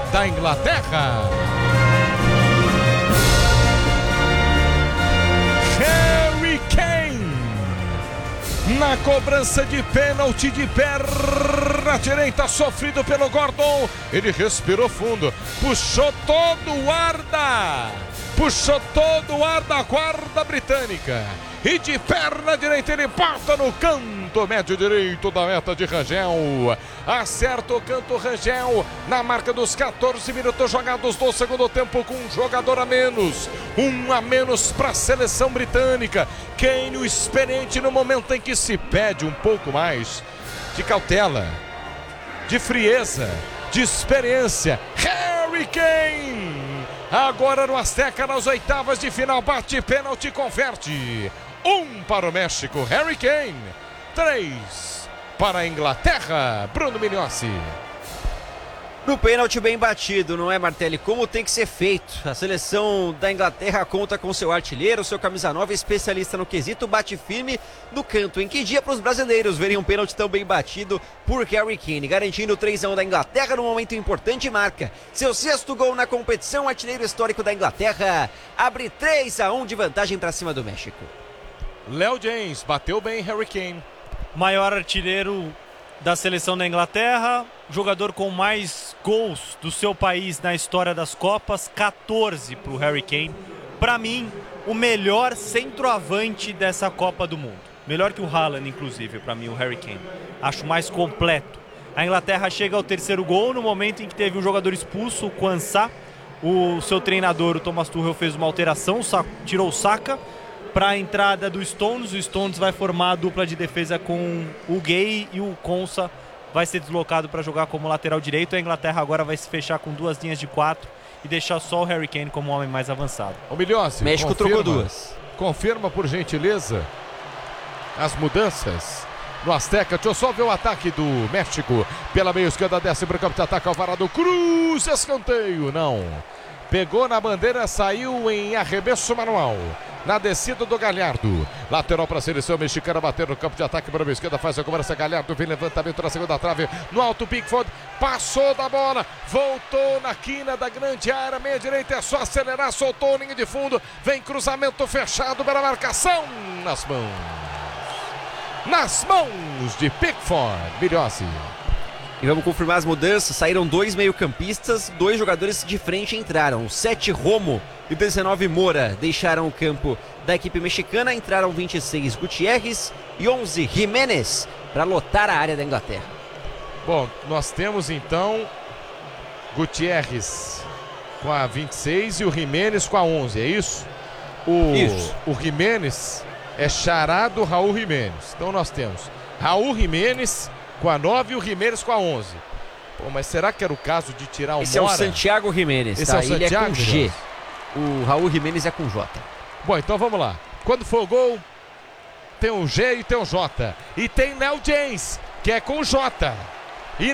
da Inglaterra. Harry Kane, na cobrança de pênalti de perna direita, sofrido pelo Gordon. Ele respirou fundo, puxou todo o ar da guarda britânica. E de perna direita ele bota no canto médio direito da meta de Rangel. Acerta o canto Rangel na marca dos 14 minutos jogados do segundo tempo, com um jogador a menos. Um a menos para a seleção britânica. Kane, o experiente, no momento em que se pede um pouco mais de cautela, de frieza, de experiência. Harry Kane, agora no Azteca, nas oitavas de final, bate pênalti, converte. 1 para o México, Harry Kane. 3 para a Inglaterra, Bruno Migliozzi. No pênalti bem batido, não é, Martelli? Como tem que ser feito. A seleção da Inglaterra conta com seu artilheiro, seu camisa 9, especialista no quesito, bate firme no canto. Em que dia para os brasileiros verem um pênalti tão bem batido por Harry Kane, garantindo o 3-1 da Inglaterra no momento importante, marca seu 6º gol na competição. Artilheiro histórico da Inglaterra abre 3-1 de vantagem para cima do México. Léo James, bateu bem Harry Kane. Maior artilheiro da seleção da Inglaterra, jogador com mais gols do seu país na história das Copas, 14 para o Harry Kane. Para mim, o melhor centroavante dessa Copa do Mundo. Melhor que o Haaland, inclusive, para mim, o Harry Kane. Acho mais completo. A Inglaterra chega ao 3º gol no momento em que teve um jogador expulso, o Quansah. O seu treinador, o Thomas Tuchel, fez uma alteração, tirou o Saka para a entrada do Stones. O Stones vai formar a dupla de defesa com o Gay, e o Quansah vai ser deslocado para jogar como lateral direito. A Inglaterra agora vai se fechar com 2 linhas de 4 e deixar só o Harry Kane como homem mais avançado. O Migliozzi, México trocou 2. Confirma, por gentileza, as mudanças no Azteca. Deixa eu só ver o ataque do México. Pela meia esquerda, desce para o campo de ataque, Alvarado, cruz, escanteio, não. Pegou na bandeira, saiu em arremesso manual. Na descida do Galhardo. Lateral para a seleção mexicana, bater no campo de ataque para a esquerda, faz a cobrança, Galhardo, vem levantamento na segunda trave, no alto, Pickford, passou da bola, voltou na quina da grande área, meia direita, é só acelerar, soltou a linha de fundo, vem cruzamento fechado pela marcação, nas mãos de Pickford. Migliozzi. E vamos confirmar as mudanças. Saíram 2 meio-campistas, 2 jogadores de frente entraram. O 7, Romo, e 19, Moura, deixaram o campo da equipe mexicana. Entraram 26, Gutiérrez, e 11, Jiménez, para lotar a área da Inglaterra. Bom, nós temos então Gutiérrez com a 26 e o Jiménez com a 11, é isso? Isso. O Jiménez é xará do Raul Jiménez. Então nós temos Raul Jiménez com a 9 e o Jiménez com a 11. Pô, mas será que era o caso de tirar o Mora? Esse é o Santiago Jiménez, Esse tá? é o Ele Santiago, é com G. O Raul Jiménez é com J. Bom, então vamos lá. Quando for o gol, tem o G e tem o J. E tem Léo James, que é com J. E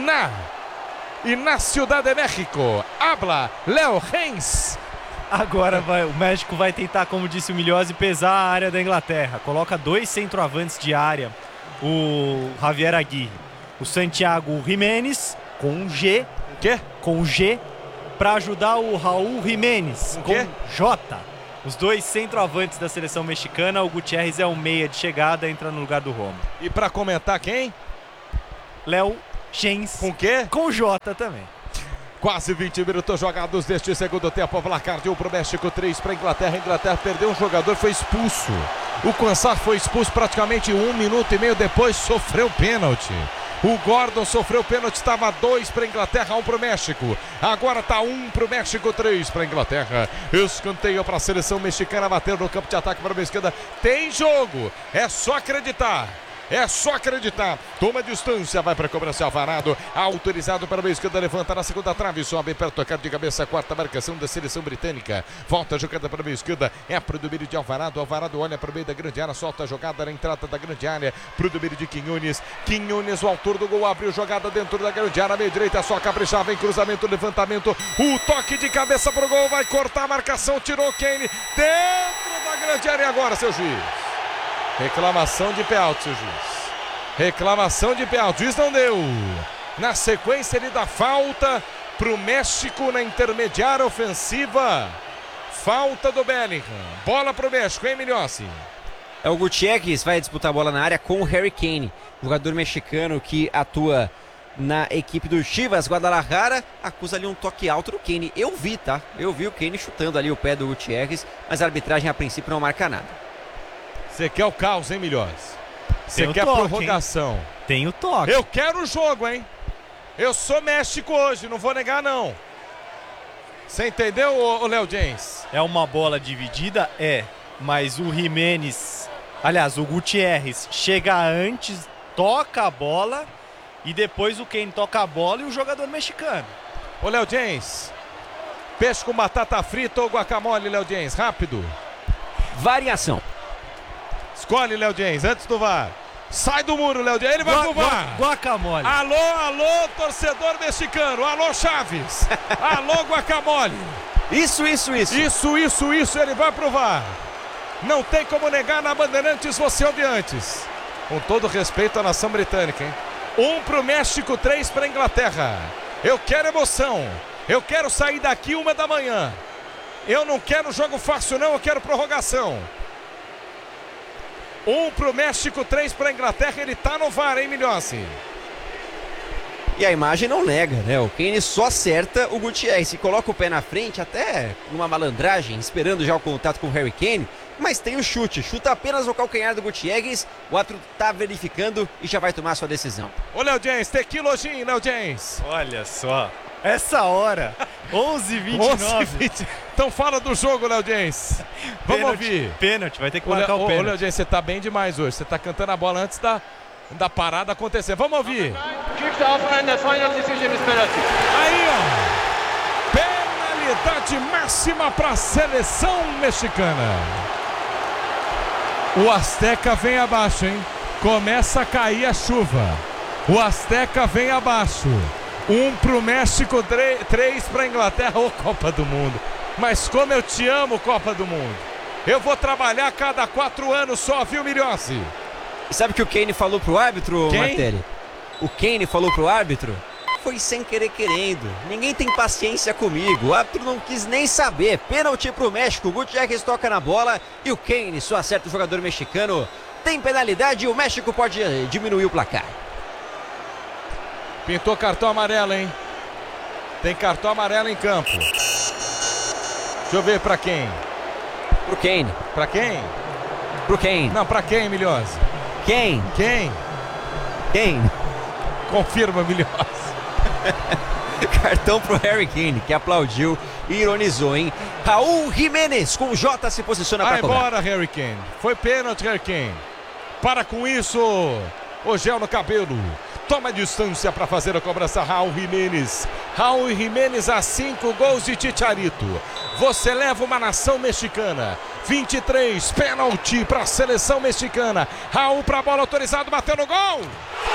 na Ciudad de México, habla Léo James. Agora o México vai tentar, como disse o Migliozzi, pesar a área da Inglaterra. Coloca 2 centroavantes de área. O Javier Aguirre, o Santiago Jiménez com G, com G, para ajudar o Raul Jiménez com J. Os 2 centroavantes da seleção mexicana. O Gutiérrez é o meia de chegada, entra no lugar do Romo. E para comentar quem? Léo James. Com quê? Com J também. Quase 20 minutos jogados neste segundo tempo. Placar de 1 para o México, 3 para a Inglaterra. A Inglaterra perdeu um jogador, foi expulso. O Quansah foi expulso praticamente 1 minuto e meio depois, sofreu pênalti. O Gordon sofreu pênalti, estava 2 para a Inglaterra, 1 para o México. Agora está 1 para o México, 3 para a Inglaterra. Escanteio para a seleção mexicana, bater no campo de ataque para a esquerda. Tem jogo, é só acreditar. É só acreditar. Toma distância, vai para a cobrança, Alvarado. Autorizado para a esquerda, levanta na segunda trave. Sobe para tocar de cabeça, quarta marcação da seleção britânica. Volta a jogada para a esquerda. É para o domínio de Alvarado. Alvarado olha para o meio da grande área. Solta a jogada na entrada da grande área. Para o domínio de Quinones. Quinones, o autor do gol, abriu jogada dentro da grande área. Meia direita, só caprichava em cruzamento, levantamento. O toque de cabeça para o gol. Vai cortar a marcação. Tirou Kane dentro da grande área. E agora, seu juiz? Reclamação de pênalti, seu juiz. Reclamação de pênalti. O juiz não deu. Na sequência ele dá falta pro México na intermediária ofensiva. Falta do Bellingham. Bola pro México, hein, Milhossi? É o Gutiérrez vai disputar a bola na área com o Harry Kane, jogador mexicano que atua na equipe do Chivas Guadalajara. Acusa ali um toque alto do Kane. Eu vi, tá? Eu vi o Kane chutando ali o pé do Gutiérrez, mas a arbitragem a princípio não marca nada. Você quer o caos, hein, Milhossi? Você quer toque, prorrogação? Tem o toque. Eu quero o jogo, hein? Eu sou México hoje, não vou negar, não. Você entendeu, ô Léo James? É uma bola dividida? É. Mas o Jiménez, aliás, o Gutiérrez chega antes, toca a bola e depois o Kane toca a bola e o jogador mexicano. Ô Léo James, peixe com batata frita ou guacamole, Léo James? Rápido. Variação. Escolhe, Léo James, antes do VAR. Sai do muro, Léo James, ele vai pro VAR. Guacamole. Alô, torcedor mexicano. Alô, Chaves. Alô, guacamole. Isso. Isso, ele vai pro VAR. Não tem como negar, na Bandeirantes você ouve antes. Com todo respeito à nação britânica, hein? 1 pro México, 3 pra Inglaterra. Eu quero emoção. Eu quero sair daqui 1 da manhã. Eu não quero jogo fácil, não. Eu quero prorrogação. 1 pro México, 3 pra Inglaterra. Ele tá no VAR, hein, Milhossi? E a imagem não nega, né? O Kane só acerta o Gutiérrez. Se coloca o pé na frente, até numa malandragem, esperando já o contato com o Harry Kane. Mas tem o chute. Chuta apenas o calcanhar do Gutiérrez. O árbitro tá verificando e já vai tomar sua decisão. Ô, Léo James, tequila hojinho, Léo James. Olha só. Essa hora, 11h29. 11h20. Então fala do jogo, Léo James. Vamos ouvir. Pênalti, vai ter que marcar o pênalti. Ô, Léo James, você tá bem demais hoje. Você tá cantando a bola antes da parada acontecer. Vamos ouvir. Aí, ó. Penalidade máxima para a seleção mexicana. O Azteca vem abaixo, hein? Começa a cair a chuva. O Azteca vem abaixo. 1 pro México, 3 pra Inglaterra. Ô, Copa do Mundo. Mas como eu te amo, Copa do Mundo. Eu vou trabalhar cada 4 anos só, viu, Milhossi? E sabe o que o Kane falou pro árbitro, Quem? Martelli? O Kane falou pro árbitro? Foi sem querer querendo. Ninguém tem paciência comigo. O árbitro não quis nem saber. Pênalti pro México. O Gutiérrez toca na bola e o Kane só acerta o jogador mexicano. Tem penalidade e o México pode diminuir o placar. Pintou cartão amarelo, hein? Tem cartão amarelo em campo. Deixa eu ver pra quem. Pro Kane. Pra quem? Pro Kane. Não, pra quem, Milhose? Quem? Confirma, Milhose. Cartão pro Harry Kane, que aplaudiu e ironizou, hein? Raul Jiménez com o Jota se posiciona para cobrar. Vai embora, Harry Kane. Foi pênalti, Harry Kane. Para com isso. O gel no cabelo. Toma a distância para fazer a cobrança, Raul Jiménez. Raul Jiménez a 5 gols de Chicharito. Você leva uma nação mexicana. 23, pênalti para a seleção mexicana. Raul para a bola, autorizado, bateu no gol.